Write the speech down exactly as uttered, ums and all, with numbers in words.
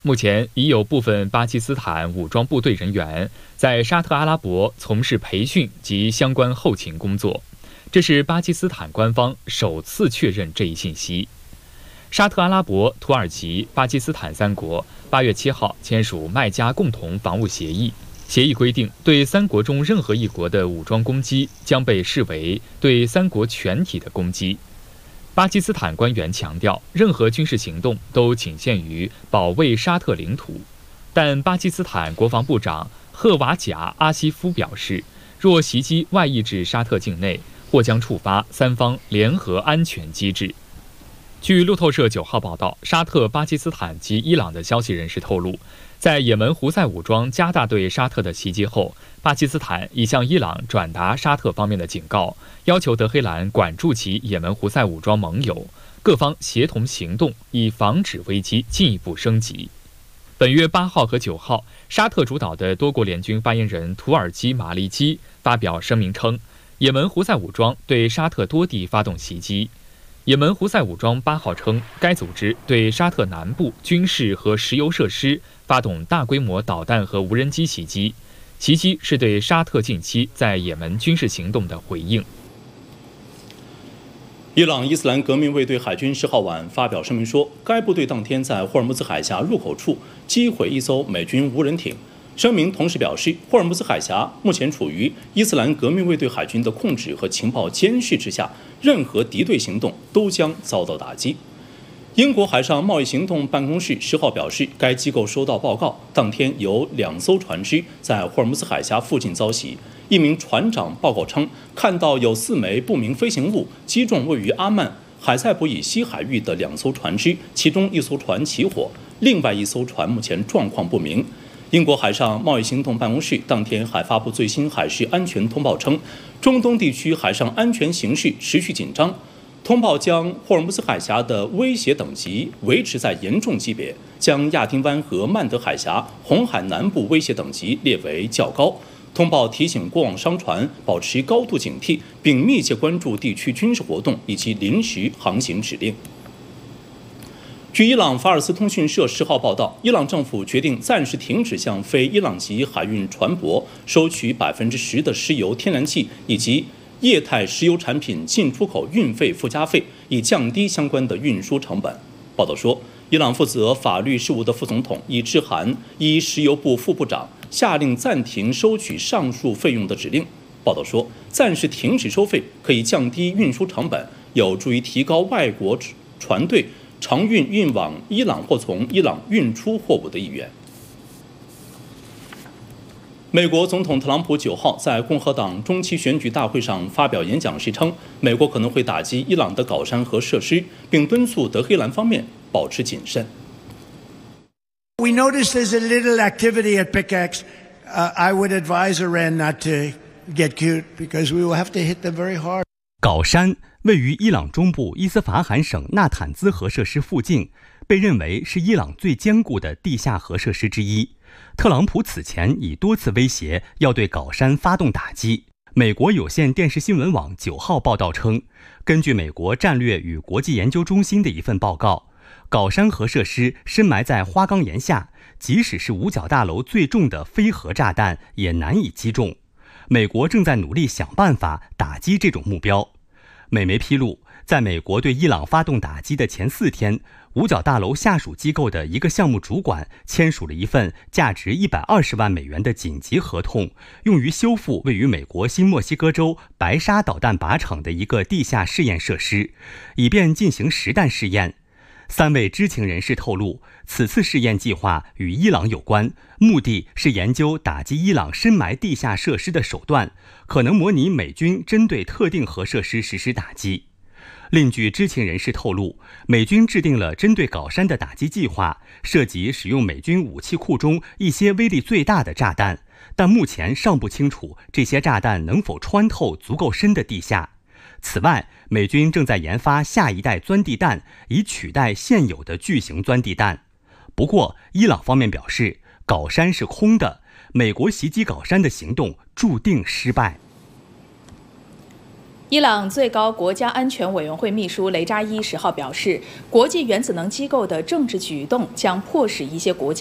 目前已有部分巴基斯坦武装部队人员在沙特阿拉伯从事培训及相关后勤工作，这是巴基斯坦官方首次确认这一信息。沙特阿拉伯、土耳其、巴基斯坦三国八月七号签署麦加共同防务协议，协议规定，对三国中任何一国的武装攻击将被视为对三国全体的攻击。巴基斯坦官员强调，任何军事行动都仅限于保卫沙特领土，但巴基斯坦国防部长赫瓦贾阿西夫表示，若袭击外溢至沙特境内，或将触发三方联合安全机制。据路透社九号报道，沙特、巴基斯坦及伊朗的消息人士透露，在也门胡塞武装加大对沙特的袭击后，巴基斯坦已向伊朗转达沙特方面的警告，要求德黑兰管束其也门胡塞武装盟友，各方协同行动，以防止危机进一步升级。本月八号和九号，沙特主导的多国联军发言人土耳其马利基发表声明称，也门胡塞武装对沙特多地发动袭击。也门胡塞武装八号称，该组织对沙特南部军事和石油设施发动大规模导弹和无人机袭击，袭击是对沙特近期在也门军事行动的回应。 伊朗伊斯兰革命卫队海军十号晚发表声明说，该部队当天在霍尔木兹海峡入口处击毁一艘美军无人艇。声明同时表示，霍尔木兹海峡目前处于伊斯兰革命卫队海军的控制和情报监视之下，任何敌对行动都将遭到打击。英国海上贸易行动办公室十号表示，该机构收到报告，当天有两艘船只在霍尔木兹海峡附近遭袭。一名船长报告称，看到有四枚不明飞行物击中位于阿曼海塞普以西海域的两艘船只，其中一艘船起火，另外一艘船目前状况不明。英国海上贸易行动办公室当天还发布最新海事安全通报称，中东地区海上安全形势持续紧张。通报将霍尔木兹海峡的威胁等级维持在严重级别，将亚丁湾和曼德海峡、红海南部威胁等级列为较高。通报提醒过往商船保持高度警惕，并密切关注地区军事活动以及临时航行指令。据伊朗法尔斯通讯社十号报道，伊朗政府决定暂时停止向非伊朗籍海运船舶收取百分之十的石油、天然气以及液态石油产品进出口运费附加费，以降低相关的运输成本。报道说，伊朗负责法律事务的副总统已致函伊石油部副部长，下令暂停收取上述费用的指令。报道说，暂时停止收费可以降低运输成本，有助于提高外国船队常运运往伊朗或从伊朗运出货物的意愿。美国总统特朗普九号在共和党中期选举大会上发表演讲时称，美国可能会打击伊朗的镐山核设施，并敦促德黑兰方面保持谨慎。 We noticed there's a little activity at Pickaxe. Uh, I would advise Iran not to get cute because we will have to hit them very hard. 镐山位于伊朗中部伊斯法罕省纳坦兹核设施附近，被认为是伊朗最坚固的地下核设施之一。特朗普此前已多次威胁要对镐山发动打击。美国有线电视新闻网九号报道称，根据美国战略与国际研究中心的一份报告，镐山核设施深埋在花岗岩下，即使是五角大楼最重的非核炸弹也难以击中。美国正在努力想办法打击这种目标。美媒披露，在美国对伊朗发动打击的前四天，五角大楼下属机构的一个项目主管签署了一份价值一百二十万美元的紧急合同，用于修复位于美国新墨西哥州白沙导弹靶场的一个地下试验设施，以便进行实弹试验。三位知情人士透露，此次试验计划与伊朗有关，目的是研究打击伊朗深埋地下设施的手段，可能模拟美军针对特定核设施实施打击。另据知情人士透露，美军制定了针对镐山的打击计划，涉及使用美军武器库中一些威力最大的炸弹，但目前尚不清楚这些炸弹能否穿透足够深的地下。此外，美军正在研发下一代钻地弹，以取代现有的巨型钻地弹。不过，伊朗方面表示，镐山是空的，美国袭击镐山的行动注定失败。 伊朗最高国家安全委员会秘书雷扎伊十号表示，国际原子能机构的政治举动将迫使一些国家